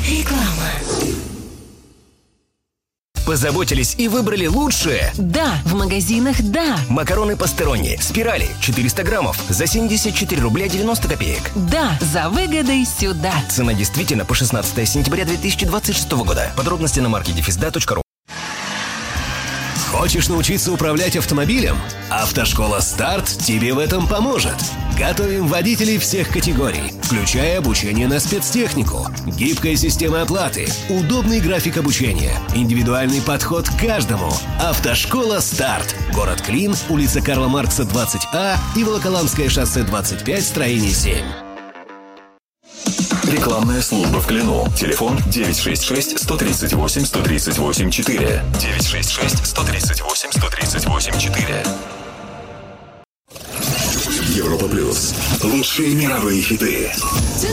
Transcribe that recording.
Реклама. Позаботились и выбрали лучшее? Да, в магазинах «Да». Макароны пастерони, спирали, 400 граммов, за 74 рубля 90 копеек. Да, за выгодой сюда. Цена действительно по 16 сентября 2026 года. Подробности на market-da.ru. Хочешь научиться управлять автомобилем? Автошкола «Старт» тебе в этом поможет. Готовим водителей всех категорий, включая обучение на спецтехнику, гибкая система оплаты, удобный график обучения, индивидуальный подход к каждому. Автошкола «Старт». Город Клин, улица Карла Маркса, 20А и Волоколамское шоссе 25, строение 7. Рекламная служба в Клину. Телефон 966-138-138-4. 966-138-138-4. Европа Плюс. Лучшие мировые хиты.